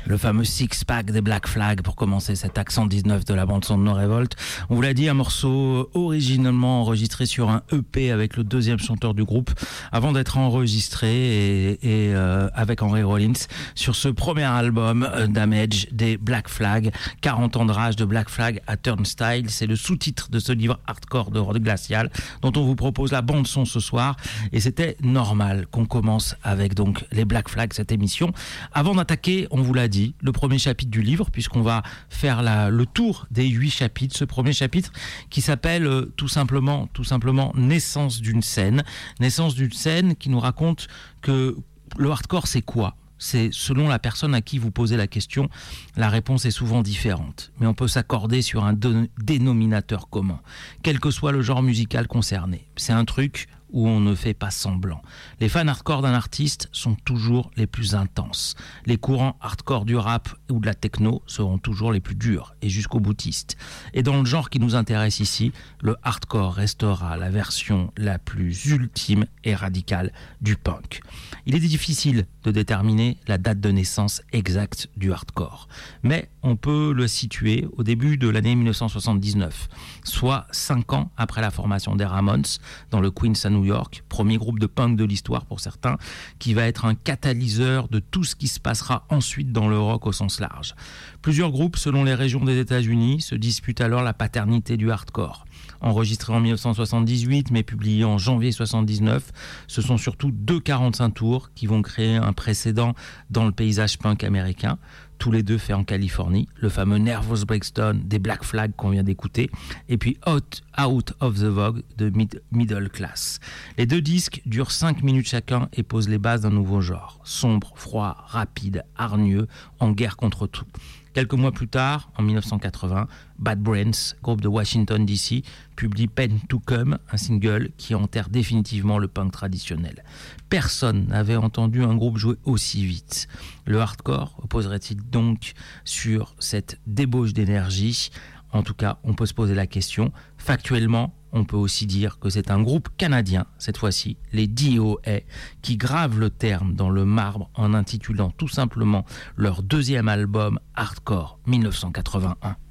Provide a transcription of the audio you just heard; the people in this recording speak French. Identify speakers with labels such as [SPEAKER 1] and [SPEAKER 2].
[SPEAKER 1] Le fameux six-pack des Black Flag pour commencer cet accent 19 de la bande-son de No Revolt. On vous l'a dit, un morceau originellement enregistré sur un EP avec le deuxième chanteur du groupe avant d'être enregistré et avec Henry Rollins sur ce premier album Damage des Black Flag. 40 ans de rage de Black Flag à Turnstile. C'est le sous-titre de ce livre hardcore de Rock Glacial dont on vous propose la bande-son ce soir. Et c'était normal qu'on commence avec donc les Black Flag, cette émission. Avant d'attaquer, on vous l'a dit, le premier chapitre du livre, puisqu'on va faire le tour des 8 chapitres. Ce premier chapitre qui s'appelle tout simplement Naissance d'une scène. Naissance d'une scène qui nous raconte que le hardcore, c'est quoi ? C'est selon la personne à qui vous posez la question, la réponse est souvent différente. Mais on peut s'accorder sur un dénominateur commun, quel que soit le genre musical concerné. C'est un truc où on ne fait pas semblant. Les fans hardcore d'un artiste sont toujours les plus intenses. Les courants hardcore du rap ou de la techno seront toujours les plus durs et jusqu'au boutiste. Et dans le genre qui nous intéresse ici, le hardcore restera la version la plus ultime et radicale du punk. Il est difficile de déterminer la date de naissance exacte du hardcore, mais on peut le situer au début de l'année 1979, soit 5 ans après la formation des Ramones dans le Queens à New York, premier groupe de punk de l'histoire pour certains, qui va être un catalyseur de tout ce qui se passera ensuite dans le rock au sens large. Plusieurs groupes, selon les régions des États-Unis, se disputent alors la paternité du hardcore. Enregistré en 1978, mais publié en janvier 1979, ce sont surtout 2 45 tours qui vont créer un précédent dans le paysage punk américain. Tous les deux faits en Californie, le fameux Nervous Breakdown des Black Flag qu'on vient d'écouter, et puis Out of the Vogue de Middle Class. Les 2 disques durent 5 minutes chacun et posent les bases d'un nouveau genre, sombre, froid, rapide, hargneux, en guerre contre tout. Quelques mois plus tard, en 1980, Bad Brains, groupe de Washington DC, publie Pain to Come, un single qui enterre définitivement le punk traditionnel. Personne n'avait entendu un groupe jouer aussi vite. Le hardcore opposerait-il donc sur cette débauche d'énergie ? En tout cas, on peut se poser la question. Factuellement, on peut aussi dire que c'est un groupe canadien, cette fois-ci, les DOA, qui gravent le terme dans le marbre en intitulant tout simplement leur 2e album Hardcore 1981.